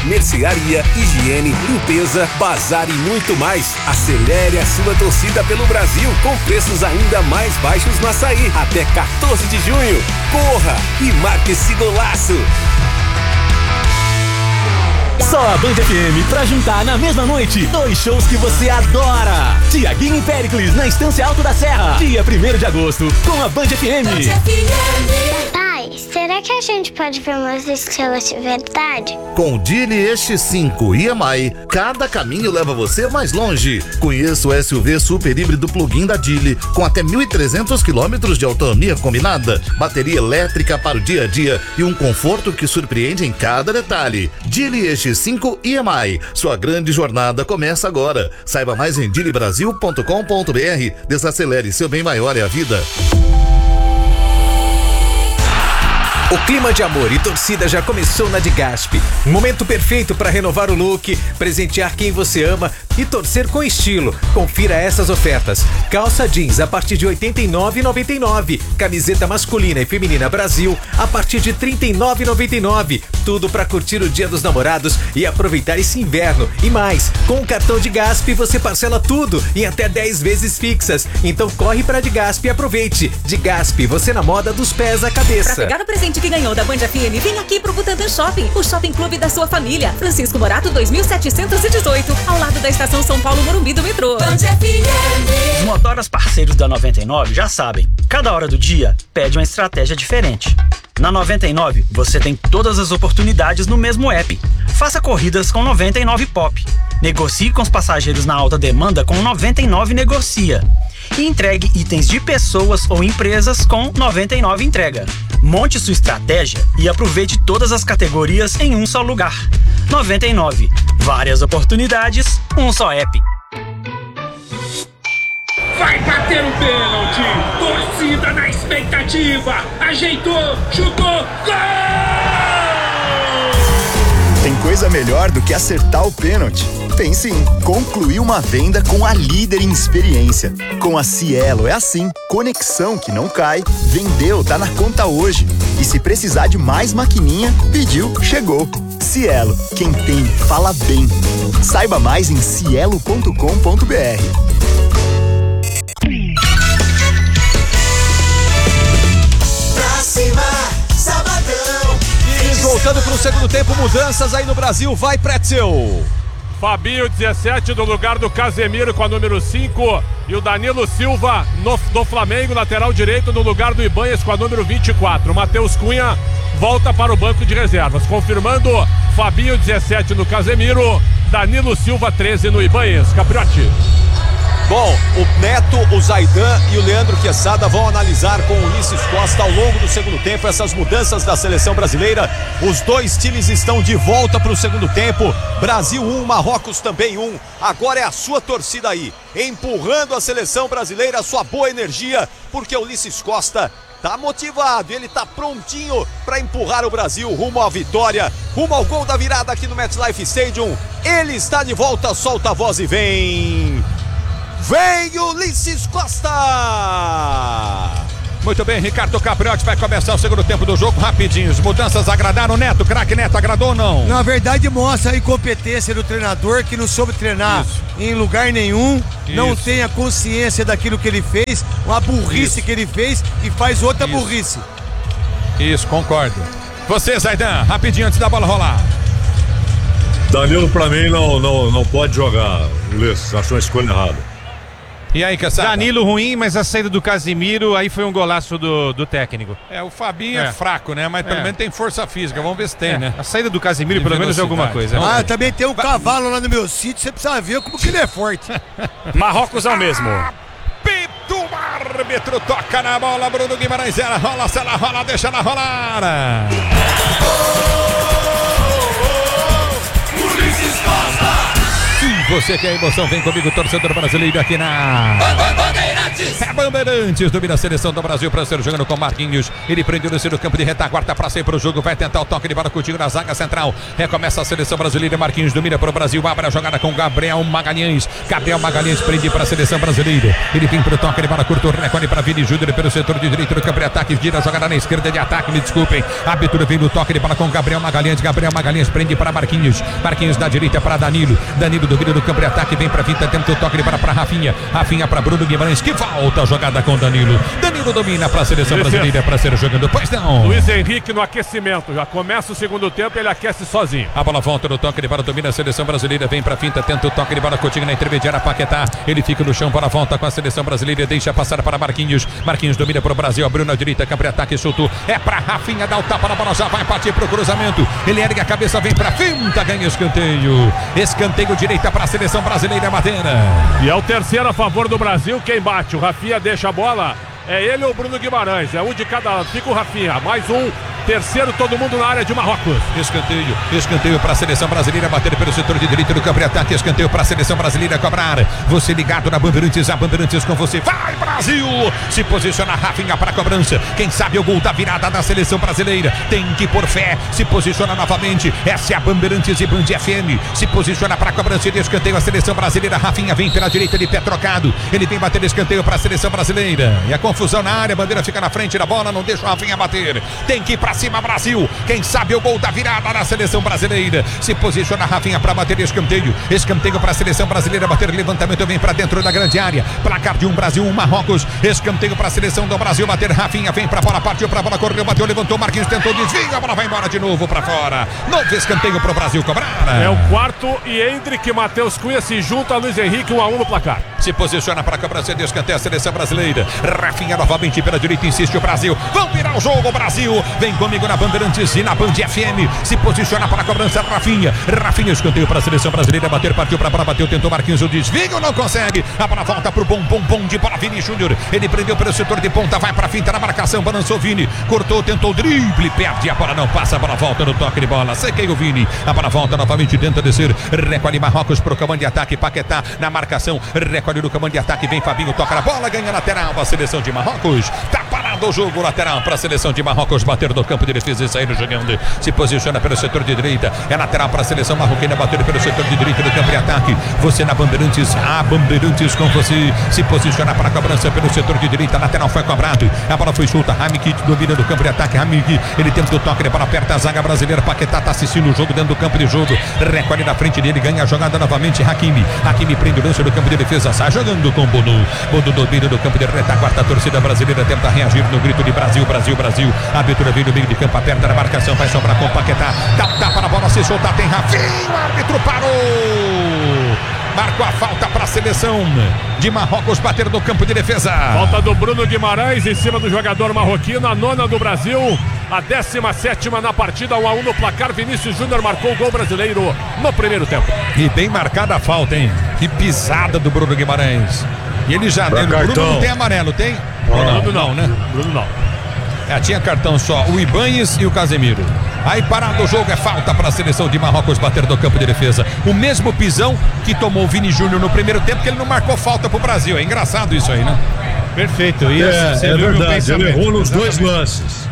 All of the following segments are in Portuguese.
mercearia, higiene, limpeza, bazar e muito mais. Acelere a sua torcida pelo Brasil com preços ainda mais baixos no açaí. Até 14 de junho. Corra e marque esse golaço. Só a Band FM pra juntar na mesma noite 2 shows que você adora. Tiaguinho e Péricles na Estância Alto da Serra, dia 1º de agosto, com a Band FM. Pai, será que a gente pode ver umas estrelas de verdade? Com o Dili X5 e EMI, cada caminho leva você mais longe. Conheça o SUV super híbrido plug-in da Dili, com até 1.300 km de autonomia combinada, bateria elétrica para o dia a dia e um conforto que surpreende em cada detalhe. Dili X5 e EMI, sua grande jornada começa agora. Saiba mais em dilibrasil.com.br. Desacelere, seu bem maior é a vida. O clima de amor e torcida já começou na Digasp. Momento perfeito para renovar o look, presentear quem você ama e torcer com estilo. Confira essas ofertas: calça jeans a partir de R$ 89,99, camiseta masculina e feminina Brasil a partir de R$ 39,99. Tudo para curtir o Dia dos Namorados e aproveitar esse inverno. E mais, com o cartão Digasp você parcela tudo em até 10 vezes fixas. Então corre para Digasp e aproveite. Digasp, você na moda dos pés à cabeça. Pra pegar o presente que ganhou da Band FM, vem aqui pro Butantã Shopping, o shopping clube da sua família. Francisco Morato 2718, ao lado da estação São Paulo Morumbi do metrô. Band FM. Os motoras parceiros da 99 já sabem, cada hora do dia pede uma estratégia diferente. Na 99 você tem todas as oportunidades no mesmo app. Faça corridas com 99 Pop. Negocie com os passageiros na alta demanda com 99 Negocia. E entregue itens de pessoas ou empresas com 99 Entrega. Monte sua estratégia e aproveite todas as categorias em um só lugar. 99. Várias oportunidades, um só app. Vai bater o pênalti! Torcida na expectativa! Ajeitou, chutou, gol! Tem coisa melhor do que acertar o pênalti? Tem sim, concluir uma venda com a líder em experiência. Com a Cielo é assim, conexão que não cai, vendeu, tá na conta hoje. E se precisar de mais maquininha, pediu, chegou. Cielo, quem tem, fala bem. Saiba mais em cielo.com.br. Pra cima, sabadão. E voltando pro segundo tempo, mudanças aí no Brasil, vai Pretzel. Fabinho 17 no lugar do Casemiro com a número 5 e o Danilo Silva do Flamengo, lateral direito, no lugar do Ibanez com a número 24. Matheus Cunha volta para o banco de reservas, confirmando Fabinho 17 no Casemiro, Danilo Silva 13 no Ibanez. Capriotti. Bom, o Neto, o Zaidan e o Leandro Quesada vão analisar com o Ulisses Costa ao longo do segundo tempo essas mudanças da seleção brasileira. Os dois times estão de volta para o segundo tempo. Brasil 1, Marrocos também 1. Agora é a sua torcida aí, empurrando a seleção brasileira, a sua boa energia, porque o Ulisses Costa tá motivado, ele tá prontinho para empurrar o Brasil rumo à vitória, rumo ao gol da virada aqui no MetLife Stadium. Ele está de volta, solta a voz e vem... Vem Ulisses Costa! Muito bem, Ricardo Capriotti vai começar o segundo tempo do jogo rapidinho. As mudanças agradaram o Neto, craque Neto, agradou ou não? Na verdade mostra a incompetência do treinador que não soube treinar em lugar nenhum, não tem a consciência daquilo que ele fez, uma burrice que ele fez e faz outra burrice. Isso, concordo. Você, Zaidan, rapidinho antes da bola rolar. Danilo pra mim não pode jogar, Ulisses, achou a escolha errada. E aí, Cassada? Danilo ruim, mas a saída do Casimiro, aí foi um golaço do técnico. O Fabinho é fraco, né? Mas pelo menos tem força física, vamos ver se tem, né? A saída do Casimiro pelo menos é alguma coisa. Também tem um cavalo lá no meu sítio, você precisa ver como que ele é forte. Marrocos é o mesmo. Pito, o árbitro toca na bola, Bruno Guimarães, ela rola, se ela rola, deixa ela rolar. Ulisses Costa. Se você quer emoção, vem comigo, torcedor brasileiro, aqui na É Bandeirantes, domina a seleção do Brasil para ser jogando com Marquinhos. Ele prende no campo de retaguarda para sair para o jogo. Vai tentar o toque de bola Coutinho na zaga central. Recomeça a seleção brasileira. Marquinhos domina para o Brasil. Abre a jogada com Gabriel Magalhães. Gabriel Magalhães prende para a seleção brasileira. Ele vem para o toque de bola curto. Recolhe para Vini Júnior pelo setor de direito do campo de ataque. Gira a jogada na esquerda de ataque. Me desculpem. A abertura vem no toque de bola com Gabriel Magalhães. Gabriel Magalhães prende para Marquinhos. Marquinhos da direita para Danilo. Danilo domina do campo de ataque. Vem para Vinta. Tenta o toque de bola para Rafinha. Rafinha para Bruno Guimarães. Que volta a jogada com Danilo. Danilo domina para a seleção brasileira para ser jogando. Pois não. Luiz Henrique no aquecimento. Já começa o segundo tempo, ele aquece sozinho. A bola volta no toque de bola, domina a seleção brasileira, vem pra finta, tenta o toque de bola, Coutinho na intermediária, Paquetá, ele fica no chão, bola volta com a seleção brasileira, deixa passar para Marquinhos, Marquinhos domina pro Brasil, abriu na direita, campo de ataque, soltou, é pra Rafinha, dá o tapa na bola, já vai partir pro cruzamento, ele ergue a cabeça, vem pra finta, ganha escanteio direita pra seleção brasileira, Madeira. E é o terceiro a favor do Brasil, quem bate, o Rafinha deixa a bola, é ele ou o Bruno Guimarães, é um de cada lado, fica o Rafinha, mais um. Terceiro, todo mundo na área de Marrocos. Escanteio para a seleção brasileira, bater pelo setor de direito do campo de ataque. Escanteio para a seleção brasileira cobrar. Você ligado na Bandeirantes, a Bandeirantes com você. Vai, Brasil! Se posiciona Rafinha para a cobrança. Quem sabe o gol da virada da seleção brasileira. Tem que pôr fé. Se posiciona novamente. Essa é a Bandeirantes e Band FM. Se posiciona para a cobrança de escanteio a seleção brasileira. Rafinha vem pela direita de pé trocado. Ele vem bater escanteio para a seleção brasileira. E a confusão na área. A bandeira fica na frente da bola. Não deixa o Rafinha bater. Tem que ir para cima, Brasil. Quem sabe o gol da virada na seleção brasileira. Se posiciona Rafinha para bater escanteio para a seleção brasileira bater levantamento, vem para dentro da grande área. Placar de 1 Brasil, 1 Marrocos. Escanteio para a seleção do Brasil bater. Rafinha vem para a bola, partiu para a bola, correu, bateu, levantou, Marquinhos tentou, desvia, a bola vai embora de novo para fora. Novo escanteio para o Brasil cobrar. É o quarto e Hendrick, Matheus Cunha se junta a Luiz Henrique, 1-1 no placar. Se posiciona para a cobrança de escanteio a seleção brasileira. Rafinha novamente pela direita, insiste o Brasil. Vão virar o jogo, Brasil. Vem comigo na Bandeirantes e na Band FM. Se posiciona para a cobrança, Rafinha. Rafinha, escanteio para a seleção brasileira bater, partiu para a bola, bateu, tentou Marquinhos, o desvio, não consegue. A bola volta pro bom de bola, Vini Júnior. Ele prendeu pelo setor de ponta, vai para a finta na marcação, balançou Vini, cortou, tentou o drible, perde, a bola não passa, a bola volta no toque de bola, sequei o Vini. A bola volta novamente, tenta descer, recolhe Marrocos pro comando de ataque, Paquetá na marcação, recolhe no comando de ataque, vem Fabinho, toca na bola, ganha lateral a seleção de Marrocos. Tá parado o jogo, lateral para a seleção de Marrocos, bater do campo de defesa e sair jogando. Se posiciona pelo setor de direita, é lateral para a seleção marroquina, bater pelo setor de direita do campo de ataque. Você na Bandeirantes, a Bandeirantes com você. Se posiciona para a cobrança pelo setor de direita, lateral foi cobrado, a bola foi solta, Hamik domina do campo de ataque, Hamik, ele tenta o toque, a bola aperta a zaga brasileira, Paquetá tá assistindo o jogo dentro do campo de jogo, recolhe na frente dele, ganha a jogada novamente, Hakimi prende o lance do campo de defesa, sai jogando com Bono domina do campo de retaguarda, a torcida brasileira tenta reagir no grito de Brasil, Brasil, Brasil, a abertura vem no meio de campo, aperta na marcação, vai sobrar com Paquetá, dá tapa na bola, se soltar, tem Rafinha, o árbitro parou, marcou a falta para a seleção de Marrocos bater no campo de defesa. Falta do Bruno Guimarães em cima do jogador marroquino, a 9ª do Brasil, a 17ª na partida, 1-1 no placar. Vinícius Júnior marcou o gol brasileiro no primeiro tempo. E bem marcada a falta, hein? Que pisada do Bruno Guimarães. E ele já deu. Bruno não tem amarelo, tem? Bruno não, né? Bruno não. Tinha cartão só o Ibanhes e o Casemiro. Aí parado o jogo, é falta para a seleção de Marrocos bater do campo de defesa. O mesmo pisão que tomou o Vini Júnior no primeiro tempo, que ele não marcou falta pro Brasil. É engraçado isso aí, né? Perfeito. É verdade, ele errou nos dois lances.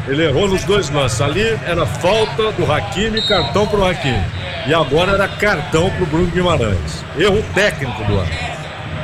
Ali era falta do Hakimi, cartão pro Hakimi. E agora era cartão pro Bruno Guimarães. Erro técnico do ano.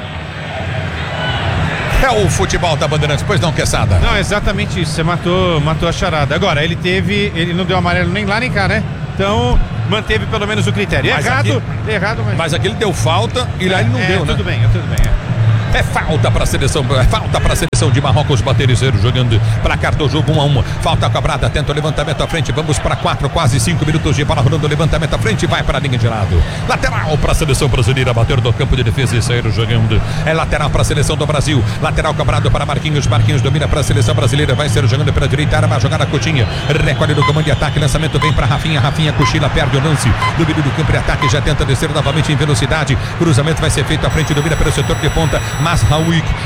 É o futebol da Bandeirantes, pois não, Quesada? Não, exatamente isso, você matou a charada. Agora, ele não deu amarelo nem lá nem cá, né? Então, manteve pelo menos o critério. Errado, mas aqui ele deu falta e lá ele não deu, né? Tudo bem. É falta para a seleção de Marrocos bater e zero, jogando placar do jogo 1-1. Falta cobrada, tenta o levantamento à frente. Vamos para 4, quase 5 minutos de bola rolando. Levantamento à frente, vai para a linha de lado. Lateral para a seleção brasileira, bater do campo de defesa e sair jogando. É lateral para a seleção do Brasil. Lateral cobrado para Marquinhos. Marquinhos domina para a seleção brasileira, vai ser jogando pela direita, área, vai jogar a Coutinho. Recolhe no comando de ataque, lançamento vem para Rafinha. Rafinha cochila, perde o lance. Domina do campo de ataque, já tenta descer novamente em velocidade. Cruzamento vai ser feito à frente, domina pelo setor de ponta. Mas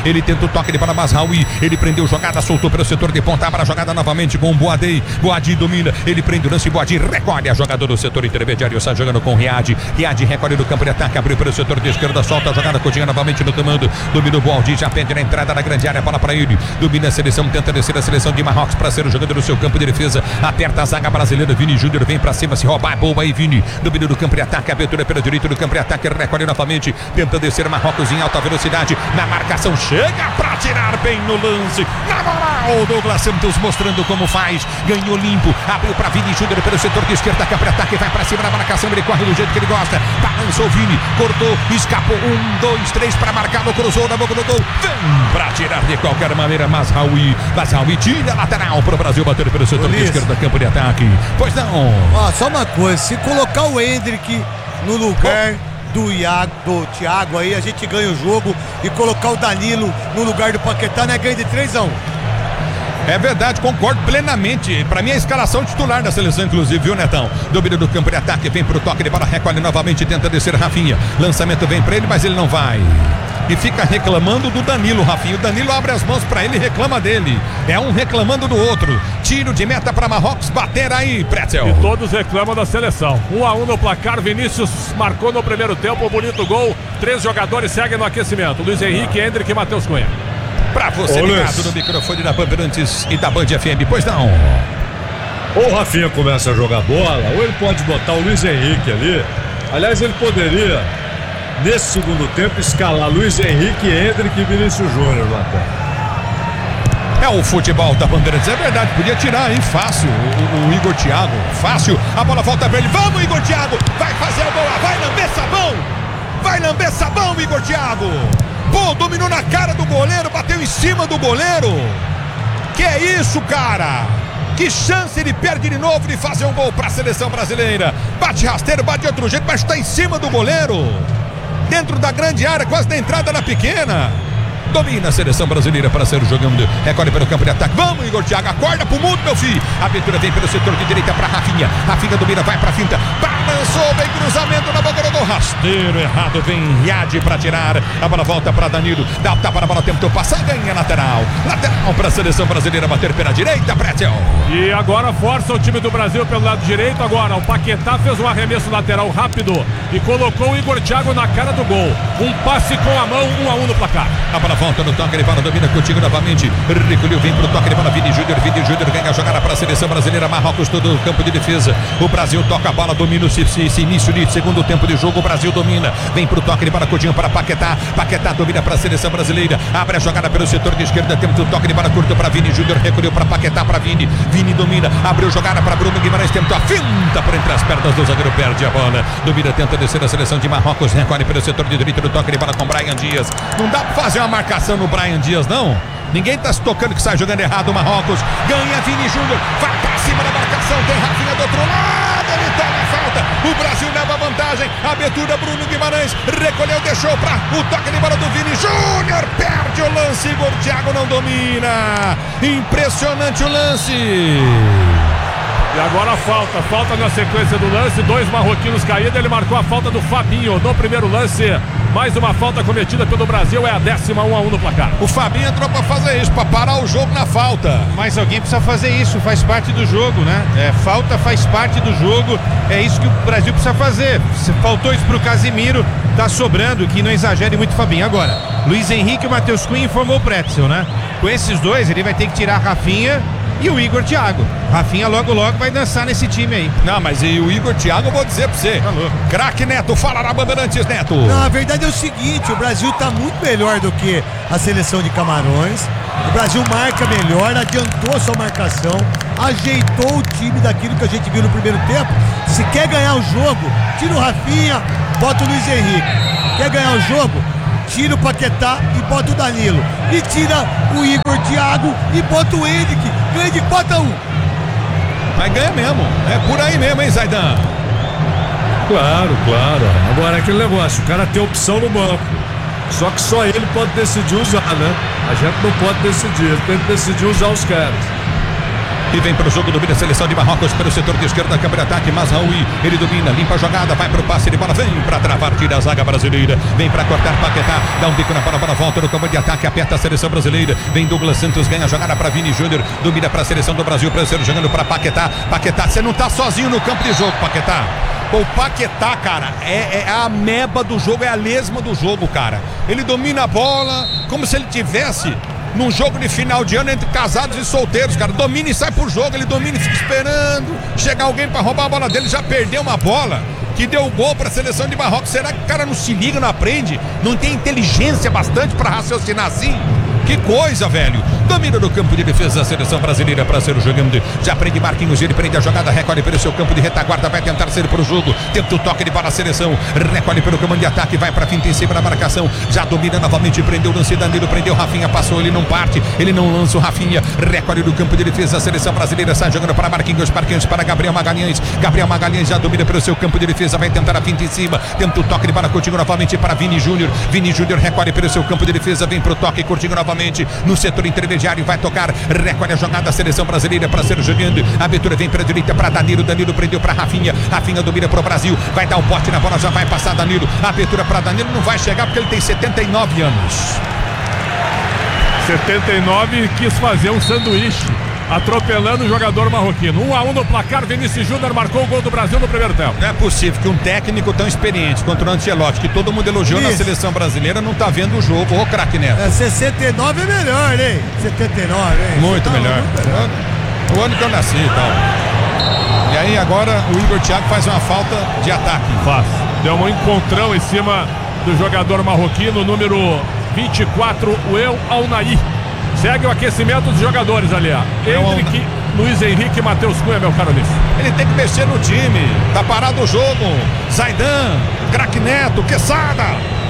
Ele tenta o toque de bola, Mazraoui. Ele prendeu jogada, soltou pelo setor de ponta. Abra a jogada novamente com o Boadi. Boadi domina. Ele prende o lance. Boadi recolhe a jogador do setor intermediário. Sai jogando com o Riad. Riad recolhe do campo de ataque. Abriu pelo setor de esquerda. Solta a jogada. Coutinho novamente no comando. Domina o Boadi. Já pede na entrada da grande área. Bola para ele. Domina a seleção. Tenta descer a seleção de Marrocos para ser o jogador do seu campo de defesa. Aperta a zaga brasileira. Vini Júnior vem para cima. Se roubar. Boa aí, Vini. Domina do campo de ataque. Abertura pela direita do campo de ataque. Recolhe novamente. Tenta descer Marrocos em alta velocidade. Na marcação. Chega para tirar bem no lance. Na moral. Douglas Santos mostrando como faz. Ganhou limpo. Abriu para Vini Júnior pelo setor de esquerda. Campo de ataque. Vai para cima da marcação. Ele corre do jeito que ele gosta. Balançou Vini. Cortou. Escapou. 1, 2, 3 para marcar. Cruzou na boca do gol. Vem para tirar de qualquer maneira. Mazraoui tira a lateral para o Brasil bater pelo setor de esquerda. Campo de ataque. Pois não. Só uma coisa. Se colocar o Hendrick no lugar do Thiago aí, a gente ganha o jogo. E colocar o Danilo no lugar do Paquetá, né? Ganha de 3-1. É verdade, concordo plenamente. Pra mim é a escalação titular da seleção, inclusive, viu, Netão? Domínio do campo de ataque, vem pro toque de bola, recolhe novamente, tenta descer Rafinha. Lançamento vem pra ele, mas ele não vai. E fica reclamando do Danilo, Rafinha. O Danilo abre as mãos pra ele e reclama dele. É um reclamando do outro. Tiro de meta pra Marrocos bater aí, Pretzel. E todos reclamam da seleção. 1-1 no placar. Vinícius marcou no primeiro tempo, bonito gol. 3 jogadores seguem no aquecimento. Luiz Henrique, Hendrick e Matheus Cunha. Pra você ligado no microfone da Bandeirantes e da Band FM, pois não. Ou o Rafinha começa a jogar bola, ou ele pode botar o Luiz Henrique ali. Aliás, ele poderia, nesse segundo tempo, escalar Luiz Henrique, Hendrick e Vinícius Júnior no ataque. É o futebol da Bandeirantes, é verdade, podia tirar aí fácil o Igor Thiago, fácil, a bola volta pra ele, vamos Igor Thiago, vai fazer a bola, vai lamber sabão, Igor Thiago. Pô, dominou na cara do goleiro, bateu em cima do goleiro. Que é isso, cara? Que chance ele perde de novo de fazer um gol para a seleção brasileira. Bate rasteiro, bate de outro jeito, mas está em cima do goleiro. Dentro da grande área, quase na entrada na pequena. Domina a seleção brasileira para ser jogando. Recolhe pelo campo de ataque. Vamos, Igor Thiago, acorda pro mundo, meu filho. A abertura vem pelo setor de direita para Rafinha. Rafinha domina, vai pra finta. Balançou, vem cruzamento na boca do gol. Rasteiro errado, vem Riad para tirar. A bola volta para Danilo. Dá o tapa na bola, tentou passar, ganha lateral. Lateral para a seleção brasileira bater pela direita, Pretzel. E agora força o time do Brasil pelo lado direito. Agora o Paquetá fez um arremesso lateral rápido e colocou o Igor Thiago na cara do gol. Um passe com a mão, 1-1 no placar. A bola volta no toque de bola, domina contigo novamente. Recolheu, vem pro toque de bola, Vini Júnior ganha a jogada para a seleção brasileira. Marrocos todo o campo de defesa. O Brasil toca a bola, domina esse início de segundo tempo de jogo. O Brasil domina, vem pro toque de bola, Coutinho para Paquetá. Paquetá domina para a seleção brasileira. Abre a jogada pelo setor de esquerda. Temos o toque de bola curto para Vini Júnior, recolheu para Paquetá, para Vini. Vini domina, abriu jogada para Bruno Guimarães. Tentou a finta por entre as pernas do zagueiro, perde a bola. Domina, tenta descer a seleção de Marrocos. Recolhe pelo setor de direita do toque de bola com Brahim Dias. Não dá para fazer uma marcação no Brahim Dias, não. Ninguém tá se tocando que sai jogando errado o Marrocos. Ganha Vini Júnior, vai pra cima da marcação, tem Rafinha do outro lado, ele toma a falta. O Brasil leva vantagem. Abertura, Bruno Guimarães recolheu, deixou pra o toque de bola do Vini Júnior. Perde o lance, Igor Thiago não domina. Impressionante o lance. E agora falta na sequência do lance, 2 marroquinos caídos, ele marcou a falta do Fabinho no primeiro lance, mais uma falta cometida pelo Brasil, é a 10ª, 1-1 no placar. O Fabinho entrou pra fazer isso, pra parar o jogo na falta. Mas alguém precisa fazer isso, faz parte do jogo, né? Falta faz parte do jogo, é isso que o Brasil precisa fazer. Faltou isso pro Casimiro, tá sobrando, que não exagere muito o Fabinho. Agora, Luiz Henrique e o Matheus Cunha informou o Pretzel, né? Com esses dois, ele vai ter que tirar a Rafinha e o Igor Thiago. Rafinha logo vai dançar nesse time aí. Não, mas e o Igor Thiago, eu vou dizer pra você. Craque Neto, fala na Bandeirantes, Neto. Não, a verdade é o seguinte, o Brasil tá muito melhor do que a seleção de Camarões. O Brasil marca melhor, adiantou sua marcação, ajeitou o time daquilo que a gente viu no primeiro tempo. Se quer ganhar o jogo, tira o Rafinha, bota o Luiz Henrique. Quer ganhar o jogo? Tira o Paquetá e bota o Danilo. E tira o Igor Thiago e bota o Hendrick. Ganha de 4-1. Mas ganha mesmo. É por aí mesmo, hein, Zaidan? Claro. Agora é aquele negócio, o cara tem opção no banco. Só que só ele pode decidir usar, né? A gente não pode decidir, ele tem que decidir usar os caras. E vem pro jogo, domina a seleção de Marrocos pelo setor de esquerda, câmera de ataque, Mazraoui, ele domina, limpa a jogada, vai pro passe de bola, vem pra travar, tira a zaga brasileira, vem pra cortar, Paquetá, dá um bico na bola, volta no campo de ataque, aperta a seleção brasileira, vem Douglas Santos, ganha a jogada pra Vini Júnior, domina pra seleção do Brasil, brasileiro jogando pra Paquetá, você não tá sozinho no campo de jogo, Paquetá. O Paquetá, cara, é a ameba do jogo, é a lesma do jogo, cara. Ele domina a bola como se ele tivesse num jogo de final de ano entre casados e solteiros, cara. Domina e sai por jogo, ele domina e fica esperando chegar alguém pra roubar a bola dele. Já perdeu uma bola que deu gol pra seleção de Marrocos. Será que o cara não se liga, não aprende? Não tem inteligência bastante pra raciocinar assim? Que coisa, velho. Domina no campo de defesa da seleção brasileira para ser o jogando. Já prende Marquinhos, ele prende a jogada, recolhe pelo seu campo de retaguarda, vai tentar ser pro jogo. Tenta o toque de bola a seleção, recolhe pelo comando de ataque, vai pra finta em cima da marcação. Já domina novamente, prendeu o lance, Danilo, prendeu Rafinha, passou, ele não parte, ele não lança o Rafinha. Recolhe no campo de defesa da seleção brasileira, sai jogando para Marquinhos para Gabriel Magalhães. Gabriel Magalhães já domina pelo seu campo de defesa, vai tentar a finta em cima. Tenta o toque de bola, Coutinho novamente para Vini Júnior. Vini Júnior recolhe pelo seu campo de defesa, vem pro toque, Coutinho novamente no setor intermediário, vai tocar, recolhe a jogada da seleção brasileira para ser jogando. A abertura vem para a direita para Danilo, Danilo prendeu para Rafinha, Rafinha domina para o Brasil, vai dar um bote na bola, já vai passar Danilo. A abertura para Danilo não vai chegar porque ele tem 79 anos. 79 quis fazer um sanduíche, atropelando o jogador marroquino. 1-1 no placar, Vinícius Júnior marcou o gol do Brasil no primeiro tempo. Não é possível que um técnico tão experiente quanto o Ancelotti, que todo mundo elogiou na seleção brasileira, não tá vendo o jogo. Ô, craque Neto. 69 é melhor, hein? 79, hein? Muito melhor. O ano que eu nasci e tal. E aí agora o Igor Thiago faz uma falta de ataque. Faz. Deu um encontrão em cima do jogador marroquino, número 24, o El Alnaí. Segue o aquecimento dos jogadores ali, ó. Henrique, Luiz Henrique e Matheus Cunha, meu caro Ulisses. Ele tem que mexer no time. Tá parado o jogo. Zaidan, craque Neto, Quesada.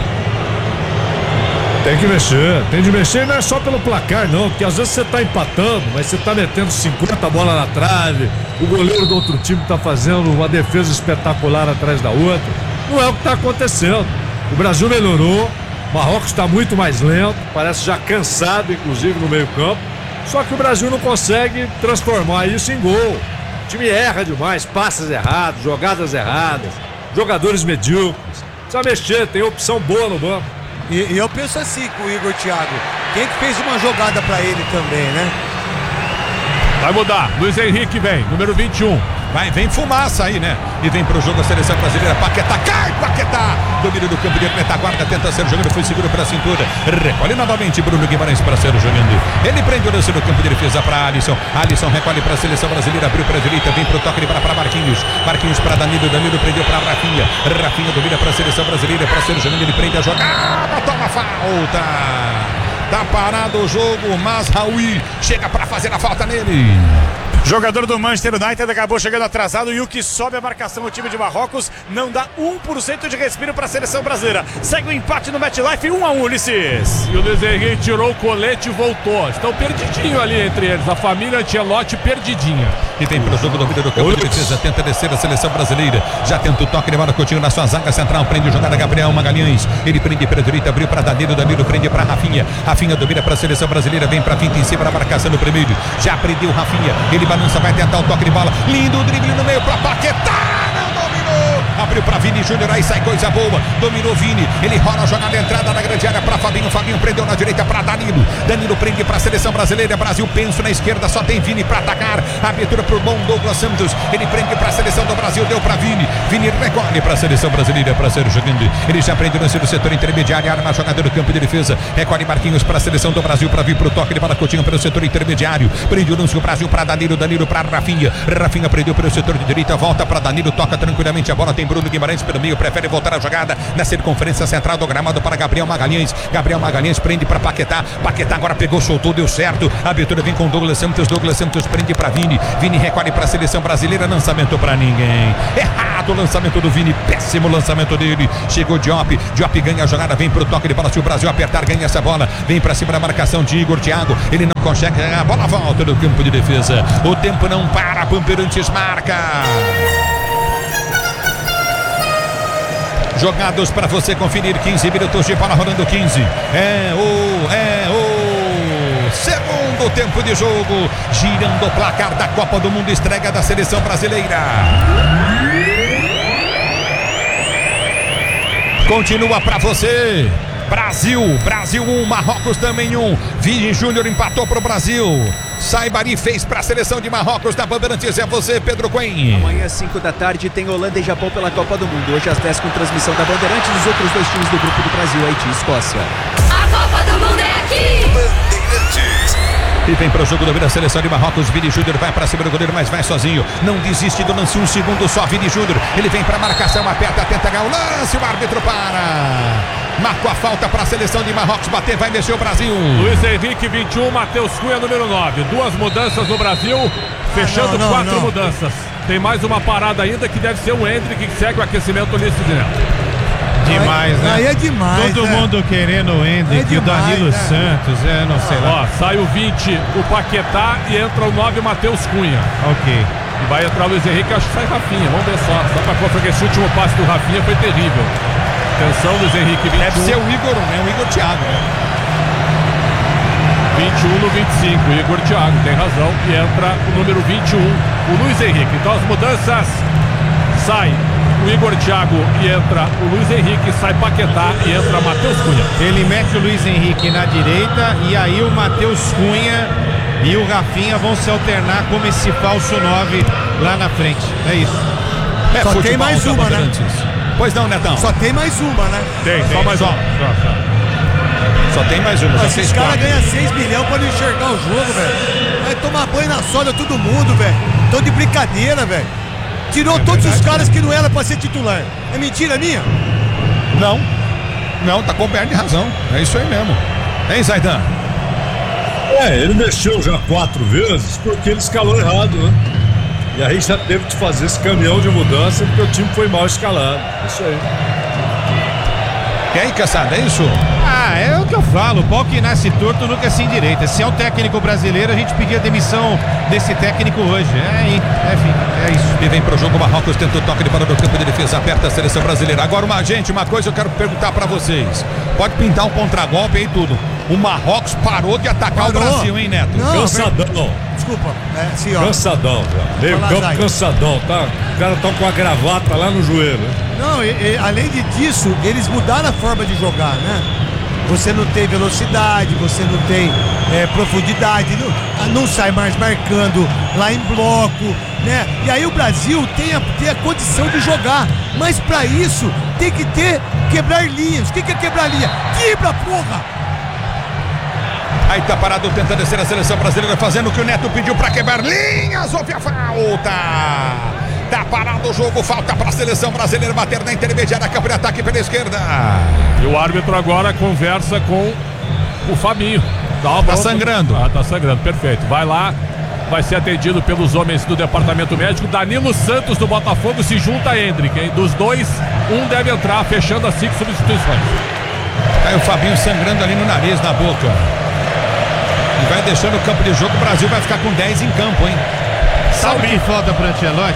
Tem que mexer, tem de mexer, não é só pelo placar não, porque às vezes você tá empatando, mas você tá metendo 50 bolas na trave, o goleiro do outro time tá fazendo uma defesa espetacular atrás da outra. Não é o que tá acontecendo. O Brasil melhorou, o Marrocos está muito mais lento, parece já cansado, inclusive, no meio-campo. Só que o Brasil não consegue transformar isso em gol. O time erra demais, passes errados, jogadas erradas, jogadores medíocres. Precisa mexer, tem opção boa no banco. E eu penso assim com o Igor Thiago, quem que fez uma jogada pra ele também, né? Vai mudar, Luiz Henrique vem, número 21. Vem fumaça aí, né? E vem pro jogo a seleção brasileira. Paquetá, cai, Paquetá! Domínio do campo de retaguarda, tenta ser jogando, foi seguro pra cintura. Recolhe novamente Bruno Guimarães para ser jogando. Ele prende o lance no campo de defesa pra Alisson. Alisson recolhe pra seleção brasileira, abriu pra direita, vem pro toque de bola pra Marquinhos. Marquinhos pra Danilo, Danilo prendeu pra Rafinha. Rafinha domina pra seleção brasileira, pra ser jogando, ele prende a jogada, toma falta. Tá parado o jogo, Mazraoui chega pra fazer a falta nele. Jogador do Manchester United acabou chegando atrasado e o que sobe a marcação, o time de Marrocos não dá 1% de respiro para a seleção brasileira. Segue o empate no MetLife, 1-1, Ulisses. E o Luiz Henrique tirou o colete e voltou. Estão perdidinhos ali entre eles, a família Ancelotti perdidinha. E vem pro jogo, domínio do campo de defesa, tenta descer a seleção brasileira. Já tenta o toque de bola, Coutinho na sua zaga central, prende a jogada Gabriel Magalhães. Ele prende pela direita, abriu para Danilo, Danilo prende para Rafinha. Rafinha domina para a seleção brasileira, vem para finta em cima da marcação no primeiro. Já prendeu Rafinha, ele balança, vai tentar o toque de bola, lindo o drible no meio para Paquetá, não dominou, abriu para Vini Júnior, aí sai coisa boa, dominou Vini, ele rola a jogada, entrada na grande área para Fabinho, Fabinho prendeu na direita para Danilo, Danilo prende para a seleção brasileira, Brasil penso na esquerda, só tem Vini para atacar, abertura para o bom Douglas Santos, ele prende para a seleção do Brasil, deu para Vini, Vini recolhe para a seleção brasileira para ser jogando, ele já prende o lance do setor intermediário, arma a jogada do campo de defesa, recolhe Marquinhos para a seleção do Brasil para vir para o toque de bola, Coutinho pelo setor intermediário, prende o lance do Brasil para Danilo, Danilo para Rafinha, Rafinha prendeu pelo setor de direita, volta para Danilo, toca tranquilamente a bola, tem Bruno Guimarães pelo meio, prefere voltar a jogada na circunferência central do gramado para Gabriel Magalhães, Gabriel Magalhães prende para Paquetá, Paquetá agora pegou, soltou, deu certo, a abertura vem com Douglas Santos prende para Vini, Vini recolhe para a seleção brasileira, lançamento para ninguém, errado o lançamento do Vini, péssimo lançamento dele, chegou Diop, Diop ganha a jogada, vem pro toque de bola, se o Brasil apertar, ganha essa bola, vem para cima da marcação de Igor Thiago, ele não consegue, a bola volta no campo de defesa, o tempo não para, Pamperantes marca. Jogados para você conferir, 15 minutos de bola rolando, 15. É o segundo segundo tempo de jogo, girando o placar da Copa do Mundo, estreia da seleção brasileira. Continua pra você. Brasil 1, Marrocos também 1. Vini Júnior empatou pro Brasil. Saibari fez pra seleção de Marrocos na Bandeirantes. É você, Pedro Coen. Amanhã às 5 da tarde tem Holanda e Japão pela Copa do Mundo. Hoje às 10 com transmissão da Bandeirantes. Os outros 2 times do grupo do Brasil, Haiti e Escócia. A Copa do Mundo é aqui! Bandeirantes. E vem pro jogo da seleção de Marrocos. Vini Júnior vai pra cima do goleiro, mas vai sozinho. Não desiste do lance, 1 segundo só. Vini Júnior, ele vem pra marcação, aperta, tenta ganhar o lance. O árbitro para. Marcou a falta para a seleção de Marrocos bater, vai mexer o Brasil. Luiz Henrique, 21, Matheus Cunha, número 9. 2 mudanças no Brasil, fechando 4 mudanças. Tem mais uma parada ainda que deve ser o Hendrick, que segue o aquecimento Ulisses Neto. Demais, né? Aí é demais. Todo mundo querendo o Hendrick, o Danilo Santos, não sei lá. Ó, sai o 20, o Paquetá, e entra o 9, Matheus Cunha. Ok. E vai entrar o Luiz Henrique, acho que sai Rafinha, vamos ver só pra conferir, esse último passe do Rafinha foi terrível. Atenção, Luiz Henrique, 21. Deve ser o Igor, né? O Igor Thiago, né? 21 no 25, Igor Thiago, tem razão. E entra o número 21, o Luiz Henrique. Então as mudanças, sai o Igor Thiago e entra o Luiz Henrique, sai Paquetá e entra Matheus Cunha. Ele mete o Luiz Henrique na direita e aí o Matheus Cunha e o Rafinha vão se alternar como esse falso 9 lá na frente. É isso. Só tem mais uma, né? Pois não, Netão? Só tem mais uma, né? Tem, só mais uma. Só tem mais uma. Esses caras ganham 6 milhões pra não enxergar o jogo, velho. Vai tomar banho na soda todo mundo, velho. Tão de brincadeira, velho. Tirou todos os caras que não eram pra ser titular. É mentira minha? Não, tá coberto de razão. É isso aí mesmo. Hein, Zaidan? Ele mexeu já 4 vezes porque ele escalou errado, né? E aí já teve que fazer esse caminhão de mudança porque o time foi mal escalado. Isso aí. E aí, Caçada, é isso? É o que eu falo, o pau que nasce torto nunca se endireita. Se é um técnico brasileiro, a gente pedia a demissão desse técnico hoje. É isso. E vem pro jogo, o Marrocos tenta o toque de bola do campo de defesa, aperta a seleção brasileira. Agora, uma coisa eu quero perguntar pra vocês. Pode pintar um contragolpe aí tudo. O Marrocos parou de atacar o Brasil, hein, Neto? Não, cansadão. Desculpa, sim, ó. Cansadão, já. Meio campo cansadão, tá? Os caras estão com a gravata lá no joelho. Não, além disso, eles mudaram a forma de jogar, né? Você não tem velocidade, você não tem profundidade, não sai mais marcando lá em bloco, né? E aí o Brasil tem a condição de jogar, mas pra isso tem que quebrar linhas. O que é quebrar linha? Quebra, porra! Aí tá parado tentando descer a seleção brasileira, fazendo o que o Neto pediu pra quebrar linhas. Houve a falta. Tá parado o jogo, falta pra seleção brasileira bater na intermediária, campo de ataque pela esquerda. E o árbitro agora conversa com o Fabinho. Tá sangrando. Tá sangrando, perfeito. Vai lá, vai ser atendido pelos homens do departamento médico. Danilo Santos do Botafogo se junta a Hendrick, hein? Dos dois, um deve entrar, fechando as 5 substituições. Aí o Fabinho sangrando ali no nariz, na boca. E vai deixando o campo de jogo, o Brasil vai ficar com 10 em campo, hein? Sabe o que falta pro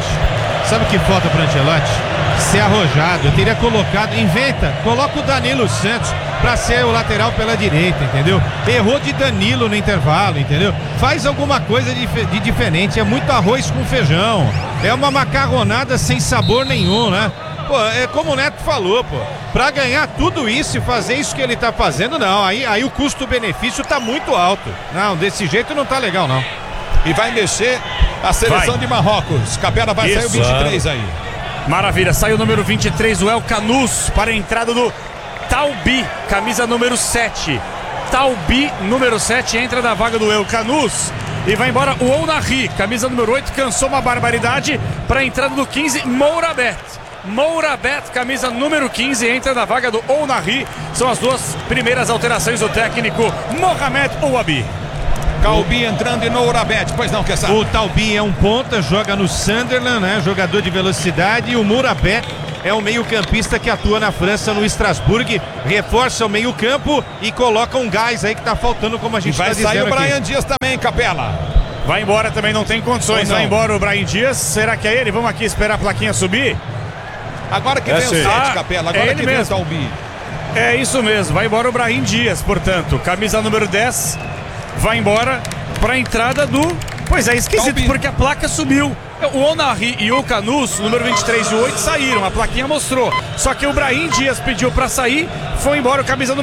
Ancelotti? Ser arrojado. Eu teria colocado, coloca o Danilo Santos pra ser o lateral pela direita, entendeu? Errou de Danilo no intervalo, entendeu? Faz alguma coisa de diferente, é muito arroz com feijão, é uma macarronada sem sabor nenhum, né? Pô, é como o Neto falou, pô, pra ganhar tudo isso e fazer isso que ele tá fazendo, não, aí o custo-benefício tá muito alto. Não, desse jeito não tá legal, não. E vai mexer a seleção de Marrocos. Capela vai sair o 23 aí. Maravilha, sai o número 23, o El Canous, para a entrada do Taubi, camisa número 7. Taubi, número 7, entra na vaga do El Canous. E vai embora o Ounarri, camisa número 8, cansou uma barbaridade, para a entrada do 15, Mourabet. Mourabet, camisa número 15, entra na vaga do Ounarri. São as 2 primeiras alterações do técnico Mohamed Ouabi. Taubi entrando e Mourabet, pois não, Kessar? O Taubi é um ponta, joga no Sunderland, né? Jogador de velocidade. E o Mourabet é o meio-campista que atua na França, no Strasbourg. Reforça o meio-campo e coloca um gás aí que tá faltando, como a gente está dizendo aqui. Vai sair o Brian Dias também, Capela. Vai embora também, não tem condições. Vai embora o Brian Dias. Será que é ele? Vamos aqui esperar a plaquinha subir. Agora que vem o 7, Capela. Agora que vem o Taubi. É isso mesmo. Vai embora o Brahim Dias, portanto. Camisa número 10. Vai embora pra entrada do... Pois é, esquisito, porque a placa subiu. O Onari e o Canus, número 23 e 8, saíram. A plaquinha mostrou. Só que o Brahim Dias pediu pra sair, foi embora o camisa número